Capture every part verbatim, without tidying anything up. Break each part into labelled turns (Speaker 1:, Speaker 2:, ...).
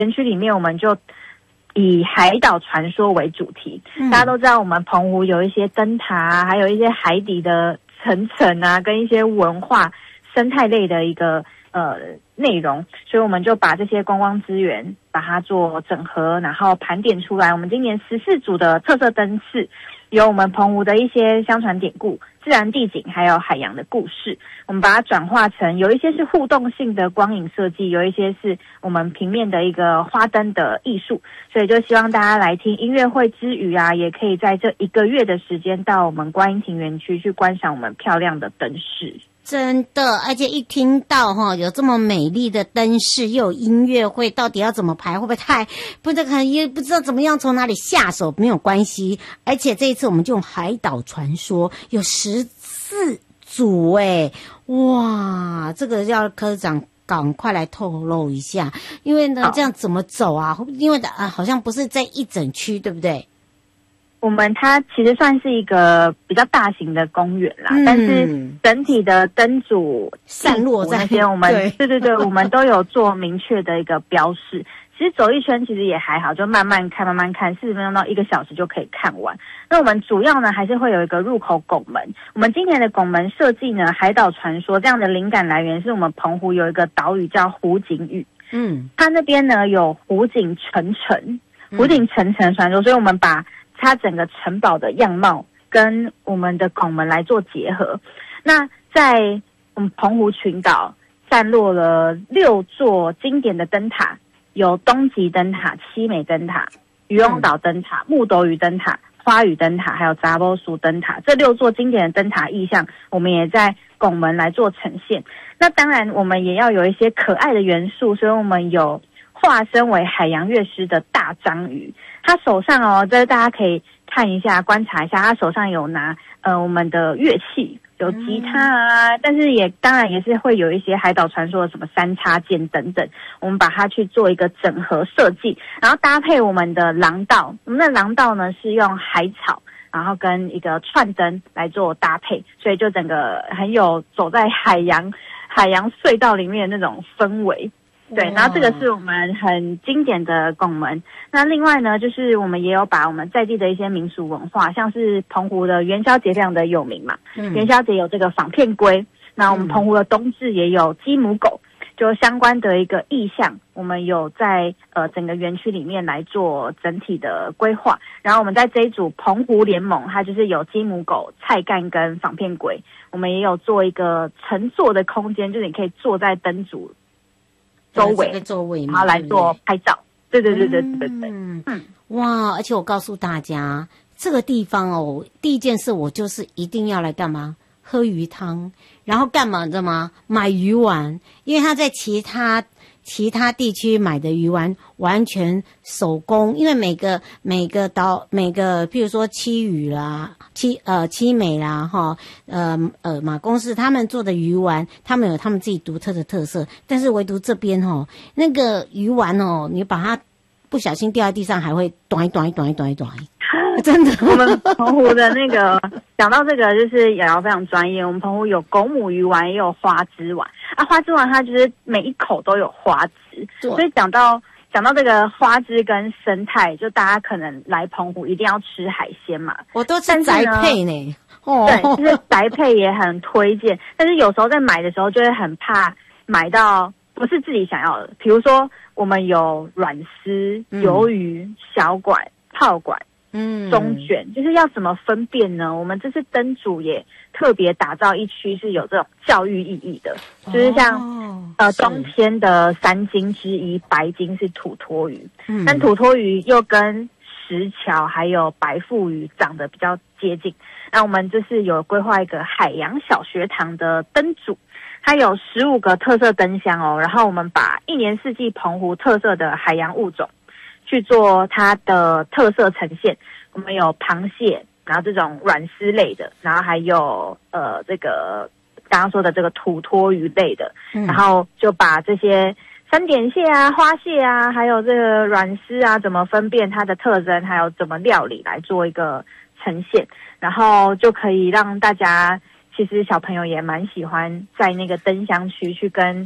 Speaker 1: 园区里面我们就以海岛传说为主题，嗯、大家都知道我们澎湖有一些灯塔啊，还有一些海底的层层啊，跟一些文化生态类的一个呃内容，所以我们就把这些观光资源把它做整合，然后盘点出来。我们今年十四组的特色灯饰，有我们澎湖的一些相传典故、自然地景，还有海洋的故事。我们把它转化成有一些是互动性的光影设计，有一些是我们平面的一个花灯的艺术。所以就希望大家来听音乐会之余啊，也可以在这一个月的时间到我们观音亭园区去观赏我们漂亮的灯饰。
Speaker 2: 真的，而且一听到哈有这么美丽的灯饰，又有音乐会，到底要怎么排？会不会太不这个也不知道怎么样从哪里下手？没有关系，而且这一次我们就用海岛传说，有十四组哎，哇，这个要科长赶快来透露一下，因为呢这样怎么走啊？因为啊好像不是在一整区，对不对？
Speaker 1: 我们它其实算是一个比较大型的公园啦，嗯、但是整体的灯组
Speaker 2: 散落在
Speaker 1: 那些，我们对对对，我们都有做明确的一个标示。其实走一圈其实也还好，就慢慢看慢慢看，四十分钟到一个小时就可以看完。那我们主要呢还是会有一个入口拱门。我们今年的拱门设计呢，海岛传说这样的灵感来源是我们澎湖有一个岛屿叫湖景屿，嗯，它那边呢有湖景层层，湖景层层传说，所以我们把它整个城堡的样貌跟我们的拱门来做结合。那在我们澎湖群岛散落了六座经典的灯塔，有东极灯塔、七美灯塔、渔翁岛灯塔、木斗屿灯塔、花屿灯塔，还有杂波苏灯塔。这六座经典的灯塔意象，我们也在拱门来做呈现。那当然我们也要有一些可爱的元素，所以我们有化身为海洋乐师的大章鱼，他手上哦，这大家可以看一下、观察一下，他手上有拿呃我们的乐器，有吉他啊，但是也当然也是会有一些海岛传说的什么三叉剑等等，我们把它去做一个整合设计，然后搭配我们的廊道，我们的廊道呢是用海草，然后跟一个串灯来做搭配，所以就整个很有走在海洋海洋隧道里面的那种氛围。对，然后这个是我们很经典的拱门。那另外呢，就是我们也有把我们在地的一些民俗文化，像是澎湖的元宵节非常的有名嘛，嗯、元宵节有这个仿片龟，那我们澎湖的冬至也有鸡母狗，就相关的一个意象，我们有在呃整个园区里面来做整体的规划。然后我们在这一组澎湖联盟，它就是有鸡母狗、菜干跟仿片龟，我们也有做一个乘坐的空间，就是你可以坐在灯组周围，
Speaker 2: 周围
Speaker 1: 然后来做拍照。对对对对对对对。
Speaker 2: 嗯嗯，哇！而且我告诉大家，这个地方哦，第一件事我就是一定要来干嘛？喝鱼汤，然后干嘛的吗？买鱼丸，因为他在其他其他地区买的鱼丸完全手工，因为每个每个岛每个，譬如说七屿啦、七呃七美啦、哈呃呃马公司他们做的鱼丸，他们有他们自己独特的特色，但是唯独这边哦，那个鱼丸哦，你把它不小心掉在地上，还会短一短一短一短一短。真的，
Speaker 1: 我们澎湖的那个讲到这个，就是瑶瑶非常专业。我们澎湖有狗母鱼丸，也有花枝丸啊。花枝丸它就是每一口都有花枝，所以讲到讲到这个花枝跟生态，就大家可能来澎湖一定要吃海鲜嘛。
Speaker 2: 我都吃宅配呢，
Speaker 1: 哦，对，就是宅配也很推荐。但是有时候在买的时候，就会很怕买到不是自己想要的。比如说，我们有软丝、鱿鱼、小管、泡管。嗯，中卷就是要怎么分辨呢？我们这次灯组也特别打造一区是有这种教育意义的，哦、就是像呃冬天的三金之一白金是土托鱼，嗯，但土托鱼又跟石桥还有白腹鱼长得比较接近。那我们这次有规划一个海洋小学堂的灯组，它有十五个特色灯箱哦，然后我们把一年四季澎湖特色的海洋物种去做它的特色呈现。我们有螃蟹，然后这种软丝类的，然后还有呃这个刚刚说的这个土托鱼类的，嗯、然后就把这些三点蟹啊、花蟹啊，还有这个软丝啊，怎么分辨它的特征，还有怎么料理来做一个呈现，然后就可以让大家，其实小朋友也蛮喜欢在那个灯箱区去跟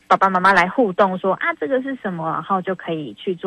Speaker 1: 爸爸妈妈来互动说啊这个是什么，然后就可以去做